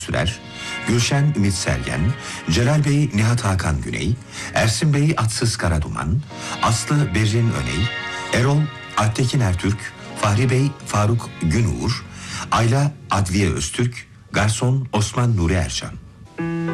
Sürer, Gülşen Ümit Sergen, Celal Bey Nihat Hakan Güney, Ersin Bey Atsız Karaduman, Aslı Berrin Öney, Erol Alptekin Ertürk, Fahri Bey Faruk Günuğur, Ayla Adviye Öztürk, Garson Osman Nuri Ercan.